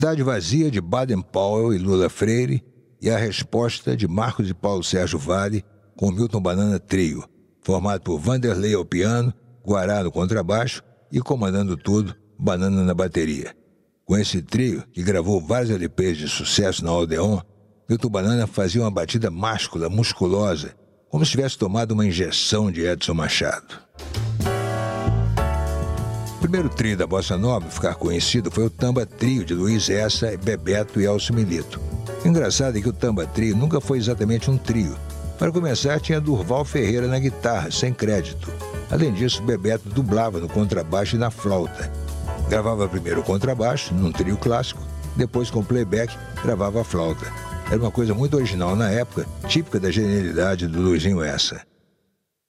Cidade Vazia, de Baden Powell e Lula Freire, e A Resposta, de Marcos e Paulo Sérgio Vale, com Milton Banana Trio, formado por Vanderlei ao piano, Guará no contrabaixo e, comandando tudo, Banana na bateria. Com esse trio, que gravou vários LPs de sucesso na Odeon, Milton Banana fazia uma batida máscula, musculosa, como se tivesse tomado uma injeção de Edson Machado. O primeiro trio da Bossa Nova a ficar conhecido foi o Tamba Trio, de Luiz Essa, Bebeto e Elcio Milito. O engraçado é que o Tamba Trio nunca foi exatamente um trio. Para começar, tinha Durval Ferreira na guitarra, sem crédito. Além disso, Bebeto dublava no contrabaixo e na flauta. Gravava primeiro o contrabaixo, num trio clássico, depois com playback, gravava a flauta. Era uma coisa muito original na época, típica da genialidade do Luizinho Essa.